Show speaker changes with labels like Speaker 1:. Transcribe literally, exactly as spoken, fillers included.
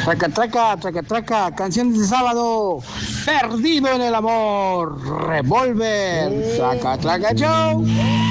Speaker 1: Traca, traca, traca, traca, canciones de sábado. Perdido en el amor. Revolver. Traca, traca, show.